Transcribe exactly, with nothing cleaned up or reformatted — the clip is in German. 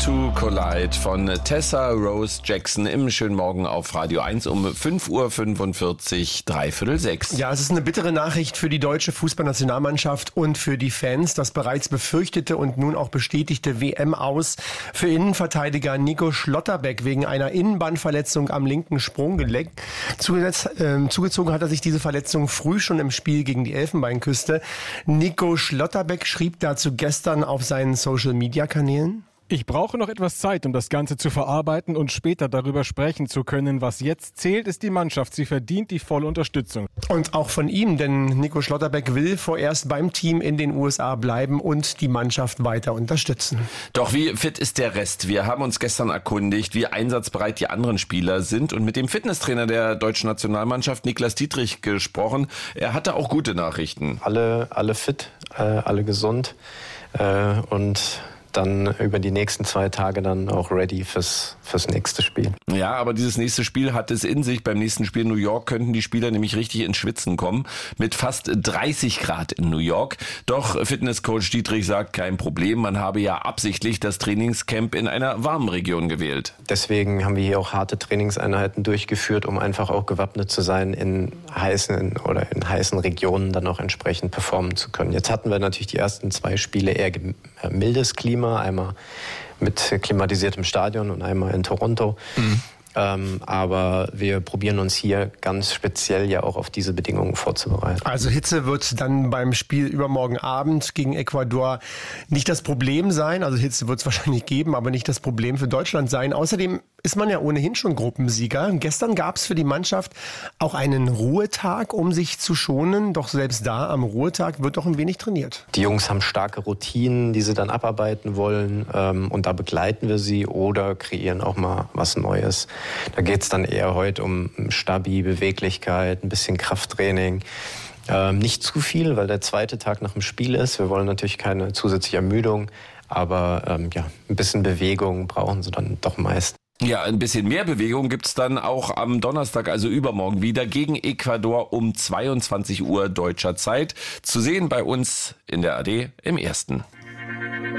to Collide von Tessa Rose Jackson im schönen Morgen auf Radio eins um fünf Uhr fünfundvierzig, dreiviertel sechs. Ja, es ist eine bittere Nachricht für die deutsche Fußballnationalmannschaft und für die Fans. Das bereits befürchtete und nun auch bestätigte W M-Aus für Innenverteidiger Nico Schlotterbeck wegen einer Innenbandverletzung am linken Sprunggelenk. Zugesetzt, äh, zugezogen hat er sich diese Verletzung früh schon im Spiel gegen die Elfenbeinküste. Nico Schlotterbeck schrieb dazu gestern auf seinen Social-Media-Kanälen: Ich brauche noch etwas Zeit, um das Ganze zu verarbeiten und später darüber sprechen zu können. Was jetzt zählt, ist die Mannschaft. Sie verdient die volle Unterstützung. Und auch von ihm, denn Nico Schlotterbeck will vorerst beim Team in den U S A bleiben und die Mannschaft weiter unterstützen. Doch wie fit ist der Rest? Wir haben uns gestern erkundigt, wie einsatzbereit die anderen Spieler sind und mit dem Fitnesstrainer der deutschen Nationalmannschaft, Niklas Dietrich, gesprochen. Er hatte auch gute Nachrichten. Alle, alle fit, äh, alle gesund äh, und dann über die nächsten zwei Tage dann auch ready fürs, fürs nächste Spiel. Ja, aber dieses nächste Spiel hat es in sich. Beim nächsten Spiel in New York könnten die Spieler nämlich richtig ins Schwitzen kommen. Mit fast dreißig Grad in New York. Doch Fitnesscoach Dietrich sagt, kein Problem. Man habe ja absichtlich das Trainingscamp in einer warmen Region gewählt. Deswegen haben wir hier auch harte Trainingseinheiten durchgeführt, um einfach auch gewappnet zu sein, in heißen oder in heißen Regionen dann auch entsprechend performen zu können. Jetzt hatten wir natürlich die ersten zwei Spiele eher mildes Klima. Einmal mit klimatisiertem Stadion und einmal in Toronto. Mhm. Ähm, aber wir probieren uns hier ganz speziell ja auch auf diese Bedingungen vorzubereiten. Also Hitze wird dann beim Spiel übermorgen Abend gegen Ecuador nicht das Problem sein. Also Hitze wird es wahrscheinlich geben, aber nicht das Problem für Deutschland sein. Außerdem ist man ja ohnehin schon Gruppensieger. Gestern gab es für die Mannschaft auch einen Ruhetag, um sich zu schonen. Doch selbst da am Ruhetag wird doch ein wenig trainiert. Die Jungs haben starke Routinen, die sie dann abarbeiten wollen. Ähm, und da begleiten wir sie oder kreieren auch mal was Neues. Da geht es dann eher heute um Stabi, Beweglichkeit, ein bisschen Krafttraining. Ähm, nicht zu viel, weil der zweite Tag nach dem Spiel ist. Wir wollen natürlich keine zusätzliche Ermüdung. Aber ähm, ja, ein bisschen Bewegung brauchen sie dann doch meist. Ja, ein bisschen mehr Bewegung gibt's dann auch am Donnerstag, also übermorgen wieder, gegen Ecuador um zweiundzwanzig Uhr deutscher Zeit. Zu sehen bei uns in der A R D im Ersten.